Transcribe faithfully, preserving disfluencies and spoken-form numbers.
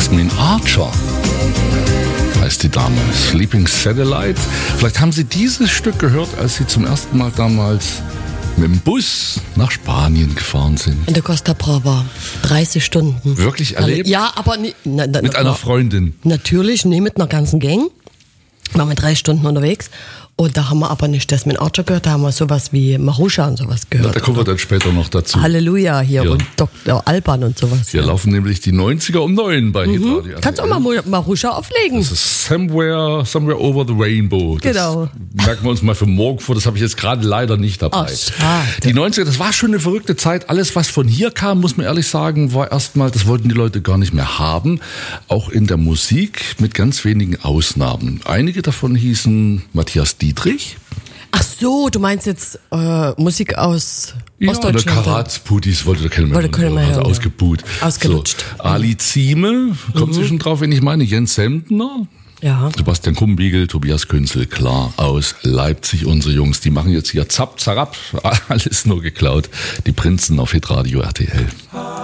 Jasmine Archer heißt die Dame. Sleeping Satellite. Vielleicht haben Sie dieses Stück gehört, als Sie zum ersten Mal damals mit dem Bus nach Spanien gefahren sind. In der Costa Brava. dreißig Stunden. Wirklich erlebt? Ja, aber nie, na, na, mit na, einer Freundin? Natürlich, nee, mit einer ganzen Gang. Waren wir drei Stunden unterwegs. Und da haben wir aber nicht Jasmine Archer gehört, da haben wir sowas wie Marusha und sowas gehört. Ja, da kommen wir dann später noch dazu. Halleluja hier ja. und Doktor Alban und sowas. Hier ja. laufen nämlich die neunziger um neun bei mhm. Hitradio. Kannst auch mal Marusha auflegen. Das ist Somewhere, somewhere Over the Rainbow. Das genau. merken wir uns mal für morgen vor, das habe ich jetzt gerade leider nicht dabei. Ach, die neunziger, das war schon eine verrückte Zeit. Alles, was von hier kam, muss man ehrlich sagen, war erstmal, das wollten die Leute gar nicht mehr haben. Auch in der Musik mit ganz wenigen Ausnahmen. Einige davon hießen Matthias Dietrich. Ach so, du meinst jetzt äh, Musik aus ja, Ostdeutschland? Ja, Karatz-Putis wollte da keiner mehr. Wollte keiner mehr hören, ausgebuht. Ausgelutscht. So, Ali Zieme, kommt mhm. Sie schon drauf, wenn ich meine, Jens Sendner. Ja. Sebastian Kumbiegel, Tobias Künzel, klar, aus Leipzig, unsere Jungs, die machen jetzt hier zapp, zarab, alles nur geklaut. Die Prinzen auf Hitradio R T L.